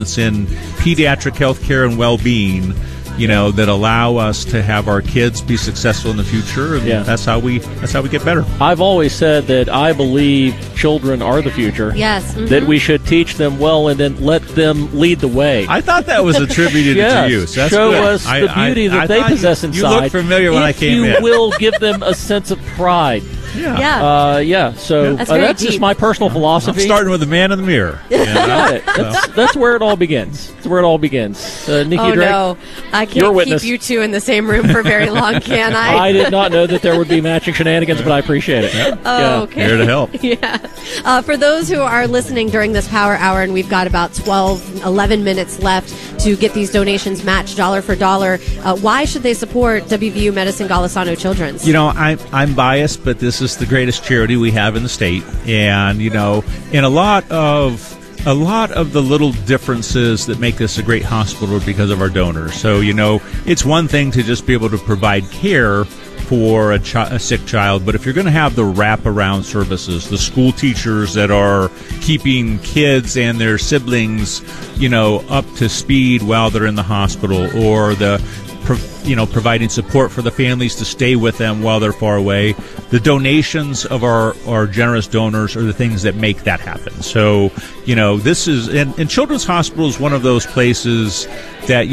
in pediatric health care and well-being, that allow us to have our kids be successful in the future, and that's how we get better. I've always said that I believe children are the future. Yes. That we should teach them well and then let them lead the way. I thought that was attributed to you. So that's show good. us the beauty that they possess inside. You look familiar when I came in. You will give them a sense of pride. Yeah. So that's just my personal philosophy. I'm starting with the man in the mirror. Got it. That's where it all begins. That's where it all begins. Nikki Drake, no. I can't keep you two in the same room for very long, can I? I did not know that there would be matching shenanigans, but I appreciate it. Okay. Here to help. Yeah. For those who are listening during this Power Hour, and we've got about 11 minutes left to get these donations matched dollar for dollar, why should they support WVU Medicine Golisano Children's? I'm biased, but this is the greatest charity we have in the state, and in a lot of the little differences that make this a great hospital are because of our donors. So it's one thing to just be able to provide care for a sick child, but if you're going to have the wraparound services, the school teachers that are keeping kids and their siblings up to speed while they're in the hospital, or the providing support for the families to stay with them while they're far away. The donations of our generous donors are the things that make that happen. So, this is, and Children's Hospital is one of those places that,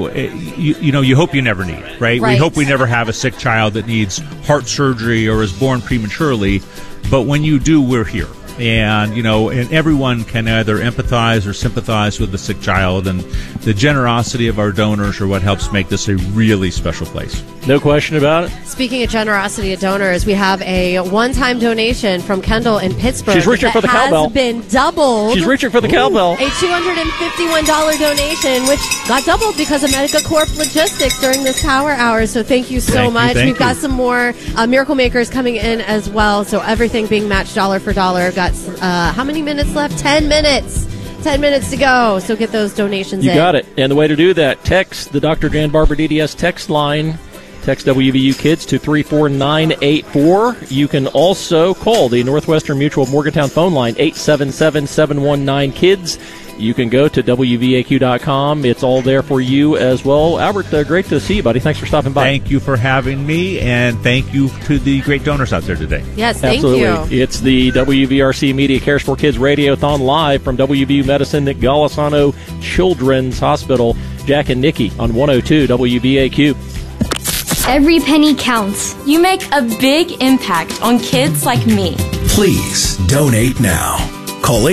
you hope you never need, right? We hope we never have a sick child that needs heart surgery or is born prematurely. But when you do, we're here. And, and everyone can either empathize or sympathize with the sick child, and the generosity of our donors are what helps make this a really special place. No question about it. Speaking of generosity of donors, we have a one-time donation from Kendall in Pittsburgh. She's reaching for the cowbell. Has been doubled. She's reaching for the cowbell. A $251 donation, which got doubled because of Medicacorp Logistics during this Power Hour. So thank you so much. We've got some more Miracle Makers coming in as well. So everything being matched dollar for dollar. Got how many minutes left? 10 minutes. 10 minutes to go, so get those donations in. You got it. And the way to do that, text the Dr. Jan Barber DDS text line. Text WVU Kids to 34984. You can also call the Northwestern Mutual Morgantown phone line, 877-719-KIDS. You can go to WVAQ.com. It's all there for you as well. Albert, great to see you, buddy. Thanks for stopping by. Thank you for having me, and thank you to the great donors out there today. Yes, thank you. It's the WVRC Media Cares for Kids Radiothon live from WVU Medicine at Golisano Children's Hospital. Jack and Nikki on 102 WVAQ. Every penny counts. You make a big impact on kids like me. Please donate now. Call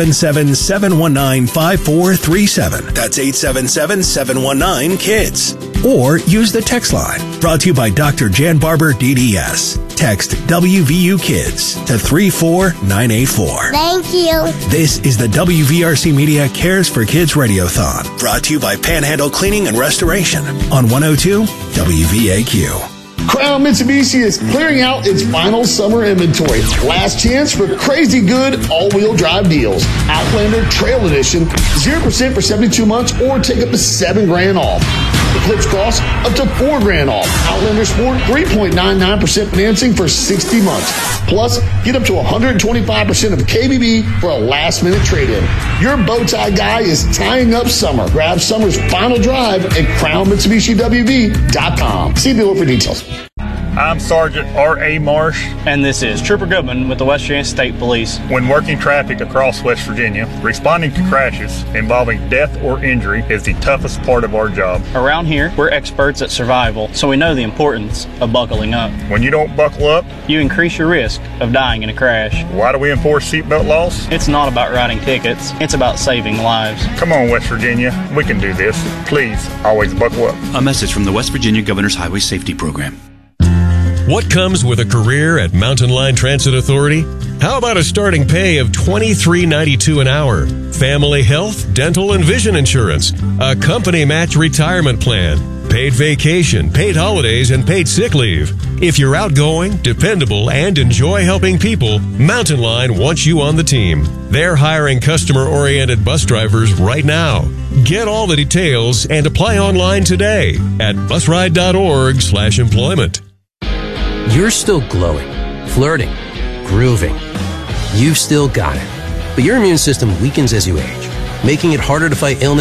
877-719-5437. That's 877-719-KIDS. Or use the text line. Brought to you by Dr. Jan Barber DDS. Text WVU Kids to 34984. Thank you. This is the WVRC Media Cares for Kids Radiothon. Brought to you by Panhandle Cleaning and Restoration on 102 WVAQ. Crown Mitsubishi is clearing out its final summer inventory. Last chance for crazy good all-wheel drive deals. Outlander Trail Edition, 0% for 72 months or take up to $7,000 off. Eclipse Cross, up to $4,000 off. Outlander Sport, 3.99% financing for 60 months. Plus, get up to 125% of KBB for a last-minute trade-in. Your bow tie guy is tying up summer. Grab summer's final drive at CrownMitsubishiWV.com. See below for details. I'm Sergeant R.A. Marsh. And this is Trooper Goodman with the West Virginia State Police. When working traffic across West Virginia, responding to crashes involving death or injury is the toughest part of our job. Around here, we're experts at survival, so we know the importance of buckling up. When you don't buckle up, you increase your risk of dying in a crash. Why do we enforce seatbelt laws? It's not about writing tickets, it's about saving lives. Come on, West Virginia, we can do this. Please, always buckle up. A message from the West Virginia Governor's Highway Safety Program. What comes with a career at Mountain Line Transit Authority? How about a starting pay of $23.92 an hour? Family health, dental, and vision insurance, a company match retirement plan, paid vacation, paid holidays, and paid sick leave. If you're outgoing, dependable, and enjoy helping people, Mountain Line wants you on the team. They're hiring customer-oriented bus drivers right now. Get all the details and apply online today at busride.org/employment. You're still glowing, flirting, grooving. You've still got it. But your immune system weakens as you age. making it harder to fight illness